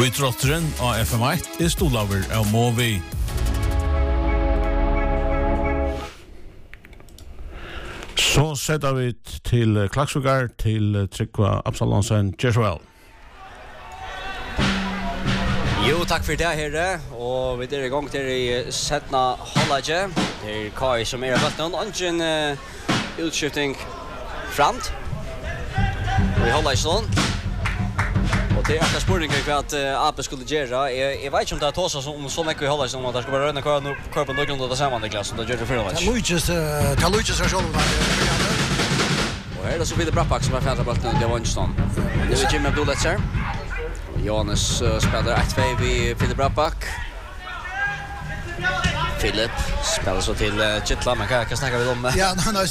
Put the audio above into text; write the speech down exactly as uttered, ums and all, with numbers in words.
Og I trotteren av F M ett er stolaver av Movi. Så setter vi til Klaksvíkar, til Tryggva Absalonsen, Jerswell. Jo, takk for det, herre. Og vi er i gang til i setna halvdje. Det er Kai som er i vattnet. Angen uh, utskifting framt. Og vi holder ikke sånn. Og det er akkurat spørningen hva at uh, Ape skulle gjøre. Jeg, jeg vet ikke om det er tåsa om så mye vi holder ikke sånn at det skal bare røyne kvar på nøkkelen og det sammen, Niklas, som det gjør det før. Det er Luiges, det er Luiges her selv. Og her er det så Peter Brappak som er fædre bøtten og det var ikke sånn. Det er Jimmy Abdulletzer. Johannes uh, spelar ett två vid Peter Brappak. Philip spelar så till uh, Kittla, men kan jag snacka vid om? Ja, han har